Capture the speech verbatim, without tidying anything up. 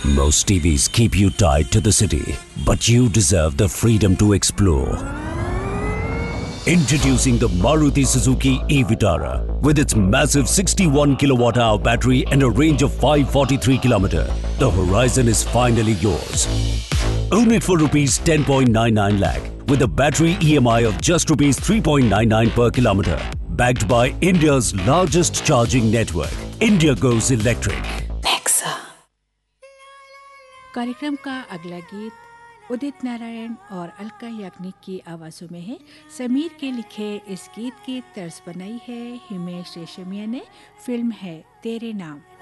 Most T Vs keep you tied to the city, but you deserve the freedom to explore. Introducing the Maruti Suzuki e-Vitara. With its massive sixty-one kilowatt hour battery and a range of five hundred forty-three kilometers, the horizon is finally yours. Own it for rupees ten point nine nine lakh with a battery E M I of just rupees three point nine nine per kilometer. Backed by India's largest charging network, India goes electric. Nexa. कार्यक्रम का अगला गीत उदित नारायण और अलका याग्निक की आवाज़ों में है। समीर के लिखे इस गीत की तर्ज बनाई है हिमेश रेशमिया ने। फिल्म है तेरे नाम।